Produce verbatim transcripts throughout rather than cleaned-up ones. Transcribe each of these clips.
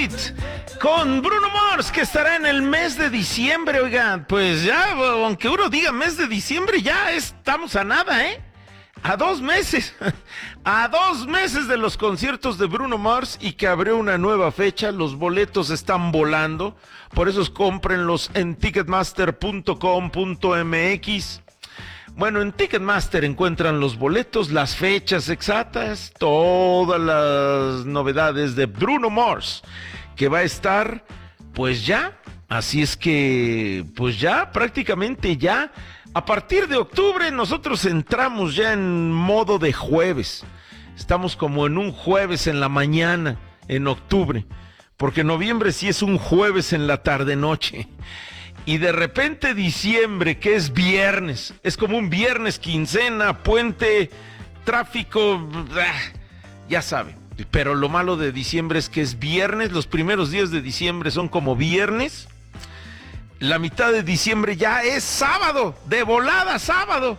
Night con Bruno Mars, que estará en el mes de diciembre. Oigan, pues ya, aunque uno diga mes de diciembre, ya estamos a nada, ¿eh? A dos meses, a dos meses de los conciertos de Bruno Mars, y que abrió una nueva fecha. Los boletos están volando, por eso cómprenlos en ticketmaster punto com punto m x. Bueno, en Ticketmaster encuentran los boletos, las fechas exactas, todas las novedades de Bruno Mars, que va a estar, pues ya, así es que, pues ya, prácticamente ya. A partir de octubre nosotros entramos ya en modo de jueves. Estamos como en un jueves en la mañana, en octubre, porque noviembre sí es un jueves en la tarde-noche. Y de repente diciembre, que es viernes, es como un viernes, quincena, puente, tráfico, ya sabe. Pero lo malo de diciembre es que es viernes, los primeros días de diciembre son como viernes. La mitad de diciembre ya es sábado, de volada sábado.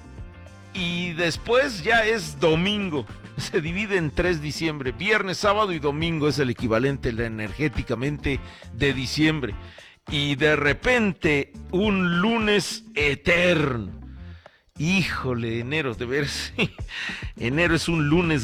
Y después ya es domingo. Se divide en tres diciembre. Viernes, sábado y domingo es el equivalente energéticamente de diciembre. Y de repente un lunes eterno. Híjole, enero, de ver si enero es un lunes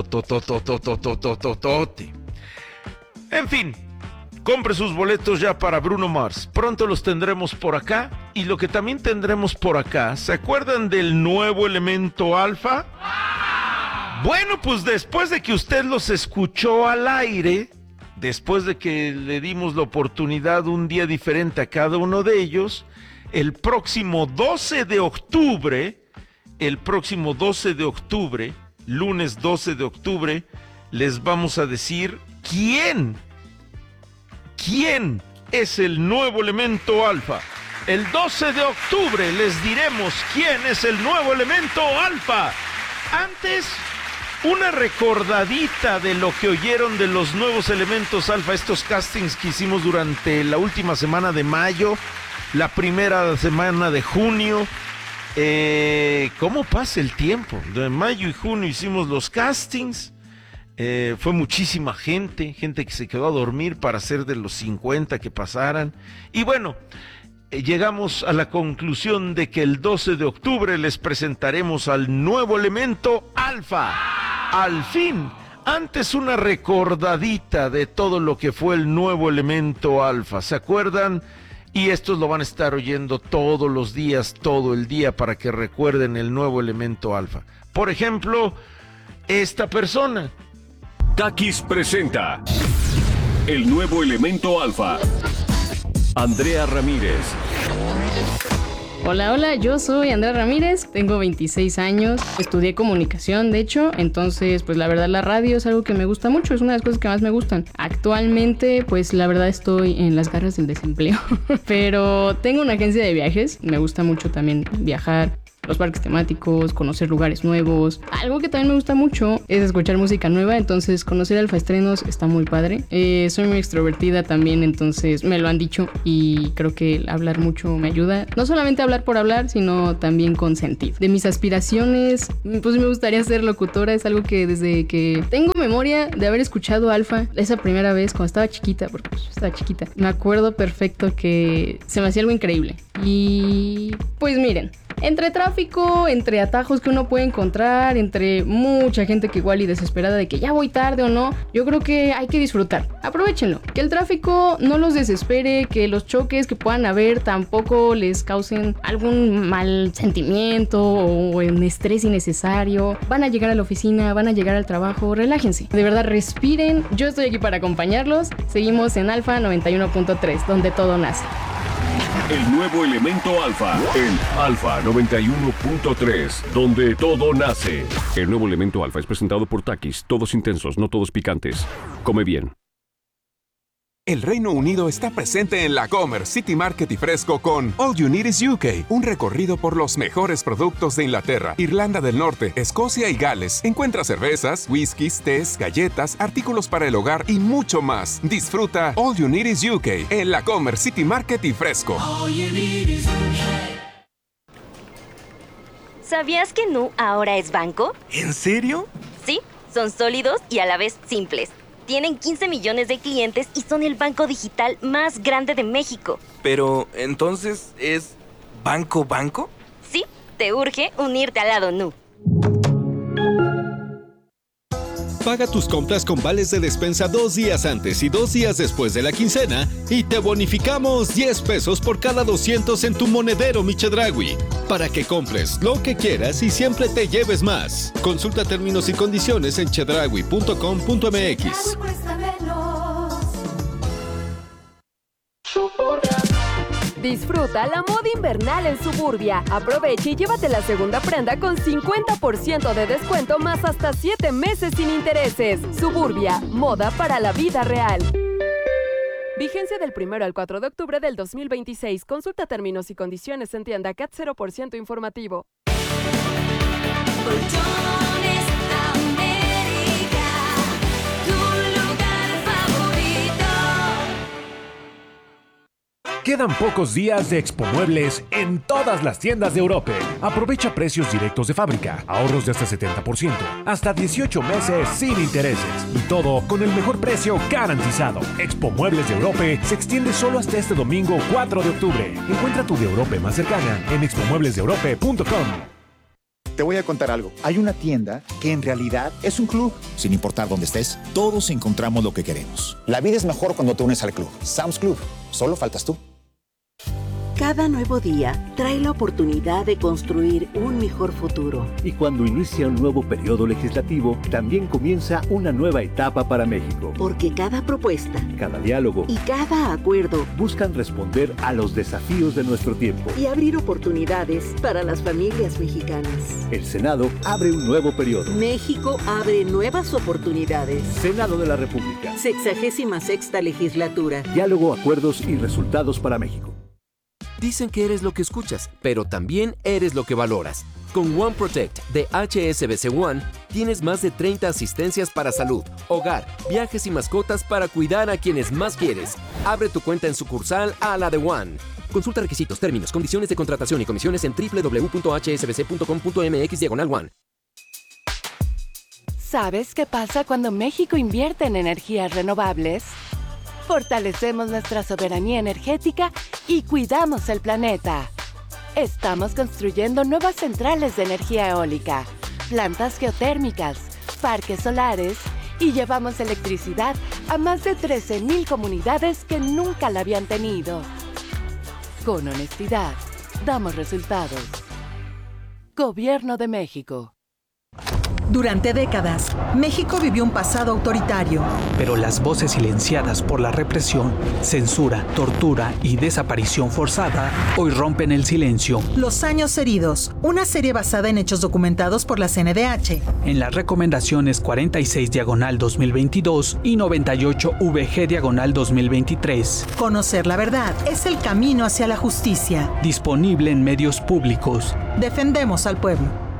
grandotototototototote. En fin. Compre sus boletos ya para Bruno Mars. Pronto los tendremos por acá. Y lo que también tendremos por acá, ¿se acuerdan del nuevo Elemento Alfa? Bueno, pues después de que usted los escuchó al aire, después de que le dimos la oportunidad un día diferente a cada uno de ellos, el próximo doce de octubre, el próximo doce de octubre, lunes doce de octubre, les vamos a decir quién ¿Quién es el nuevo Elemento Alfa? El doce de octubre les diremos quién es el nuevo Elemento Alfa. Antes, una recordadita de lo que oyeron de los nuevos Elementos Alfa, estos castings que hicimos durante la última semana de mayo, la primera semana de junio. Eh, ¿Cómo pasa el tiempo? De mayo y junio hicimos los castings. Eh, fue muchísima gente, gente que se quedó a dormir para ser de los cincuenta que pasaran. Y bueno, eh, llegamos a la conclusión de que el doce de octubre les presentaremos al nuevo Elemento Alfa. Al fin, antes una recordadita de todo lo que fue el nuevo Elemento Alfa. ¿Se acuerdan? Y estos lo van a estar oyendo todos los días, todo el día, para que recuerden el nuevo Elemento Alfa. Por ejemplo, esta persona. Takis presenta el nuevo Elemento Alfa. Andrea Ramírez. Hola, hola, yo soy Andrea Ramírez, tengo veintiséis años, estudié comunicación, de hecho, entonces, pues la verdad la radio es algo que me gusta mucho, es una de las cosas que más me gustan. Actualmente, pues la verdad estoy en las garras del desempleo, pero tengo una agencia de viajes, me gusta mucho también viajar, los parques temáticos, conocer lugares nuevos. Algo que también me gusta mucho es escuchar música nueva, entonces conocer alfaestrenos está muy padre. Eh, soy muy extrovertida también, entonces me lo han dicho y creo que hablar mucho me ayuda. No solamente hablar por hablar, sino también con sentido. De mis aspiraciones, pues me gustaría ser locutora, es algo que desde que tengo memoria de haber escuchado Alfa, esa primera vez cuando estaba chiquita, porque pues, estaba chiquita, me acuerdo perfecto que se me hacía algo increíble. Y pues miren, entre tráfico, entre atajos que uno puede encontrar, entre mucha gente que igual y desesperada de que ya voy tarde o no, yo creo que hay que disfrutar. Aprovechenlo. Que el tráfico no los desespere, que los choques que puedan haber tampoco les causen algún mal sentimiento o un estrés innecesario. Van a llegar a la oficina, van a llegar al trabajo, relájense. De verdad, respiren. Yo estoy aquí para acompañarlos. Seguimos en Alfa noventa y uno punto tres, donde todo nace. El nuevo Elemento Alfa en Alfa noventa y uno punto tres, donde todo nace. El nuevo Elemento Alfa es presentado por Takis, todos intensos, no todos picantes. Come bien. El Reino Unido está presente en la Comer City Market y Fresco con All You Need Is U K, un recorrido por los mejores productos de Inglaterra, Irlanda del Norte, Escocia y Gales. Encuentra cervezas, whiskies, tés, galletas, artículos para el hogar y mucho más. Disfruta All You Need Is U K en la Comer City Market y Fresco. ¿Sabías que Nu ahora es banco? ¿En serio? Sí, son sólidos y a la vez simples. Tienen quince millones de clientes y son el banco digital más grande de México. Pero, ¿entonces es banco banco? Sí, te urge unirte al lado N U. Paga tus compras con vales de despensa dos días antes y dos días después de la quincena y te bonificamos diez pesos por cada doscientos en tu monedero Mi Chedraui, para que compres lo que quieras y siempre te lleves más. Consulta términos y condiciones en chedraui punto com punto m x. Disfruta la moda invernal en Suburbia. Aprovecha y llévate la segunda prenda con cincuenta por ciento de descuento más hasta siete meses sin intereses. Suburbia, moda para la vida real. Vigencia del primero al cuatro de octubre del dos mil veintiséis. Consulta términos y condiciones en tienda C A T cero por ciento informativo. Colchones América, tu lugar favorito. Quedan pocos días de Expo Muebles en todas las tiendas de Europe. Aprovecha precios directos de fábrica, ahorros de hasta setenta por ciento, hasta dieciocho meses sin intereses y todo con el mejor precio garantizado. Expo Muebles de Europe se extiende solo hasta este domingo cuatro de octubre. Encuentra tu de Europe más cercana en expo muebles de europe punto com. Te voy a contar algo. Hay una tienda que en realidad es un club. Sin importar dónde estés, todos encontramos lo que queremos. La vida es mejor cuando te unes al club. Sam's Club. Solo faltas tú. Cada nuevo día trae la oportunidad de construir un mejor futuro. Y cuando inicia un nuevo periodo legislativo, también comienza una nueva etapa para México. Porque cada propuesta, cada diálogo y cada acuerdo buscan responder a los desafíos de nuestro tiempo y abrir oportunidades para las familias mexicanas. El Senado abre un nuevo periodo. México abre nuevas oportunidades. Senado de la República. Sexagésima sexta legislatura. Diálogo, acuerdos y resultados para México. Dicen que eres lo que escuchas, pero también eres lo que valoras. Con One Protect de H S B C One, tienes más de treinta asistencias para salud, hogar, viajes y mascotas para cuidar a quienes más quieres. Abre tu cuenta en sucursal a la de One. Consulta requisitos, términos, condiciones de contratación y comisiones en doble u doble u doble u punto h s b c punto com punto m x diagonal one. ¿Sabes qué pasa cuando México invierte en energías renovables? Fortalecemos nuestra soberanía energética y cuidamos el planeta. Estamos construyendo nuevas centrales de energía eólica, plantas geotérmicas, parques solares y llevamos electricidad a más de trece mil comunidades que nunca la habían tenido. Con honestidad, damos resultados. Gobierno de México. Durante décadas, México vivió un pasado autoritario. Pero las voces silenciadas por la represión, censura, tortura y desaparición forzada hoy rompen el silencio. Los años heridos, una serie basada en hechos documentados por la C N D H. En las recomendaciones cuarenta y seis diagonal dos mil veintidós y noventa y ocho V G diagonal dos mil veintitrés. Conocer la verdad es el camino hacia la justicia. Disponible en medios públicos. Defendemos al pueblo.